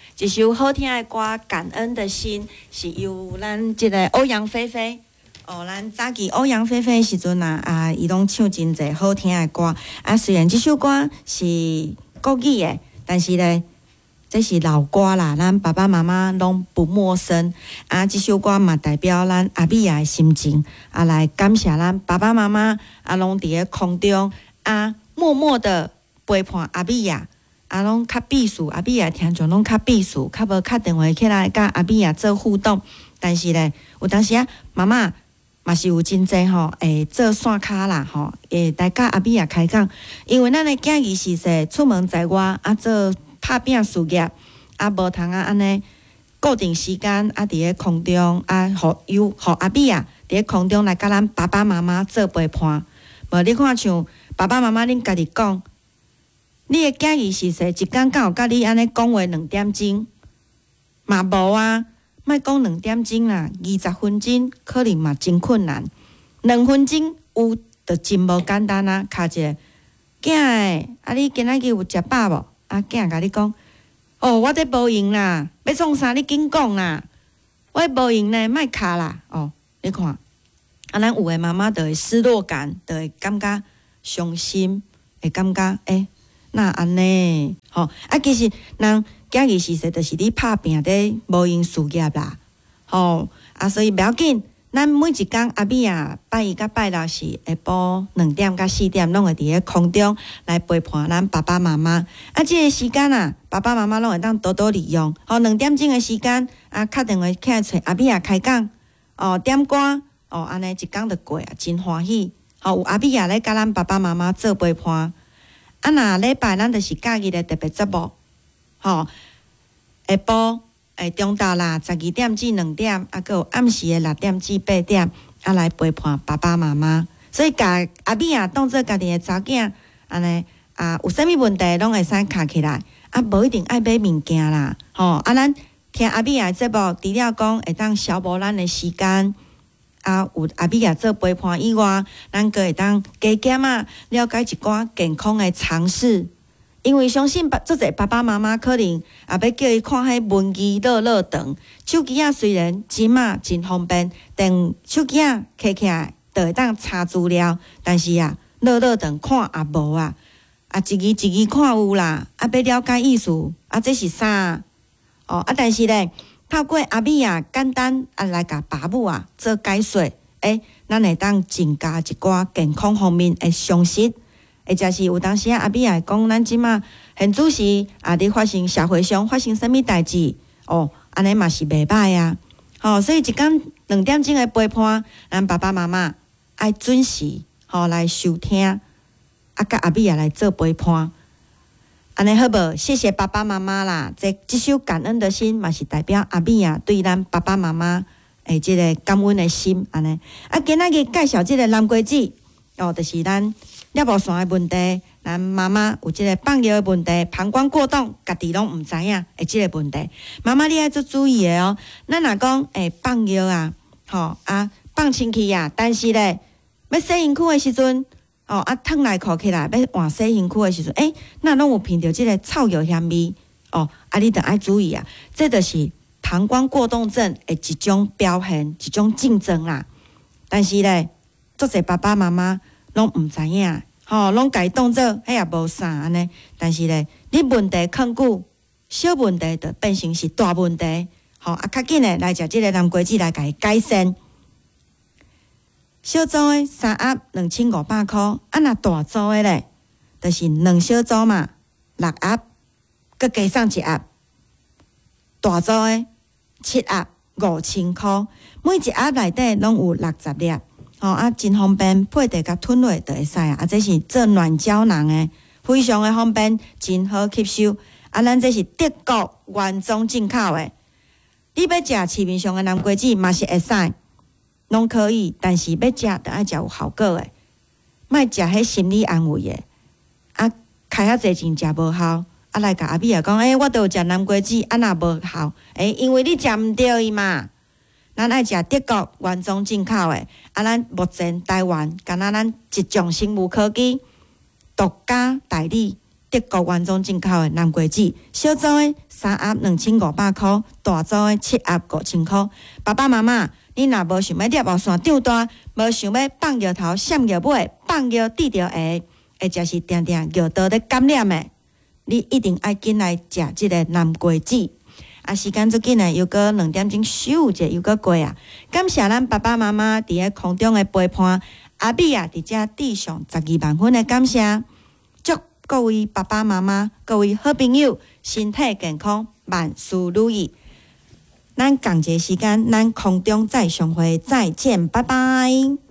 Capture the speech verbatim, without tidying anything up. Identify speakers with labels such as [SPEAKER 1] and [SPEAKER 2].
[SPEAKER 1] 一首好听的歌《感恩的心》是由咱即个欧阳菲菲。哦，咱早期欧阳菲菲时阵啊，啊，伊拢唱真侪好听的歌。啊，虽然即首歌是国语的，但是咧，这是老歌啦，咱爸爸妈妈拢不陌生。啊，即首歌嘛代表咱阿米亚的心情，啊，来感谢咱爸爸妈妈，啊，拢伫咧空中，啊，默默的陪伴阿米亚。啊，拢较避暑，阿米亚听众拢较避暑，较无敲电话起来甲阿米亚做互动。但是咧，有当时啊，妈妈嘛是有真济吼，会做线卡啦吼，会来甲阿米亚开讲。因为咱的囝儿是说出门在外啊，做拍拼事业啊，无通啊安尼固定时间啊，伫咧空中啊，互有互阿米亚伫咧空中来甲咱爸爸妈妈做陪伴。无你看像爸爸妈妈恁家己讲。你的囝儿是说一工敢有甲你安尼讲话两点钟？嘛无啊，莫讲两点钟啦，二十分钟可能嘛真困难。两分钟有就真无简单啊！卡一个囝诶，啊你今仔日有食饱无？啊囝甲你讲，哦我伫无闲啦，要创啥你紧讲啦，我无闲呢，莫卡啦哦，你看，啊咱有诶妈妈就会失落感，就会感觉伤心，会感觉诶。欸那安尼，吼啊，其实人囝儿是说，就是你拍拼伫无用事业啦，吼啊，所以不要紧。咱每一工阿米啊，拜一甲拜六是下晡两点到四点，拢会伫咧空中来陪伴咱爸爸妈妈。啊，即个时间啊，爸爸妈妈拢会当多多利用。吼，两点钟的时间啊，敲电话起来找阿米啊开讲，哦点歌，哦安尼一工就过啊，真欢喜。吼，有阿米啊咧甲咱爸爸妈妈做陪伴。啊，若礼拜咱就是假日的特别节目，吼，下晡诶中昼啦，十二点至两点，啊，佮有暗时的六點至八點，啊來陪伴爸爸媽媽。所以，甲阿米啊當做家己的查囝，安尼啊，有啥物問題攏會使卡起來，啊，無一定愛買物件啦，吼，啊，咱聽阿米啊節目，除了講會當消磨咱的時間。啊，有阿米亚做陪伴以外，咱阁会当加减啊，了解一寡健康的常識。因为相信做者爸爸媽媽可能也要叫伊看迄文具樂樂長，手機啊雖然真嘛真方便，但手機啊摕起來就會當查資料，但是啊樂樂長看也無啊，啊一字一字看有啦，啊要了解意思，啊這是啥？哦啊，但是咧。透過阿米啊，簡單啊來甲爸母啊做解說，誒，咱會當增加一寡健康方面的常識，或者是有當時啊阿米啊講，咱即馬現主時啊，佇發生社會上發生啥物代志，哦，安尼嘛是袂歹啊，吼、哦，所以一工兩點鐘的陪伴，咱爸爸媽媽愛準時吼、哦、來收聽，啊，甲阿米啊來做陪伴。安尼好無？謝謝爸爸媽媽啦！這這首感恩的心嘛是代表阿米啊對咱爸爸媽媽誒這個感恩的心安尼。啊，今仔日介紹這個南瓜子哦，就是咱尿布線的問題，咱媽媽有這個放尿的問題，膀胱過動，家己攏毋知影誒這個問題。媽媽你愛做注意的哦。咱若講誒放尿啊，吼、哦、啊放清氣啊，但是咧要洗身軀的時陣。哦，啊，褪內褲起來要換洗身軀的時陣，誒、欸，那攏有聞到即個臭油香味，哦，啊，你著愛注意啊，這就是膀胱過動症的一種表現，一種症狀啦。但是咧，足儕爸爸媽媽攏毋知影，吼、哦，攏家當做迄也無啥安尼。但是咧，你問題囥久，小問題就變成是大問題，吼、哦，啊，較緊誒來食即個南瓜子來甲伊改善。小組的三盒兩千五百塊，啊若大組的咧，就是兩小組嘛，六盒，佮加上一盒。大組的七盒五千塊，每一盒內底攏有六十粒，吼、哦、啊真方便，配茶甲吞落就會使啊。啊，這是做軟膠囊的，非常的方便，真好吸收。啊，咱這是德國原裝進口的，你要食市面上的南瓜子嘛是會使。攏可以，但是要食就愛食有效果誒，莫食迄心理安慰誒。啊，開遐濟錢食無效，啊來甲阿米啊講，誒、欸，我都有食南瓜子，啊若無效，誒、欸，因為你食毋着伊嘛。咱愛食德國原裝進口誒，啊，咱目前台灣，敢若咱一種生物科技獨家代理， 德国原装进口的南瓜子，小组的三盒两千五百块，大组的七盒五千块。爸爸妈妈，你若无想要猎物线长大，无想要放摇头、闪摇尾、放摇滴着下，或者是定定摇刀咧感染的，你一定爱紧来食即个南瓜子。啊，时间足紧诶，又过两点钟，咻者又过过啊！感谢咱爸爸妈妈伫咧空中诶陪伴，阿美啊，伫遮致上十二万分诶感谢。祝各位爸爸妈妈、各位好朋友身体健康，万事如意。咱共一个时间，咱空中再相会，再见，拜拜。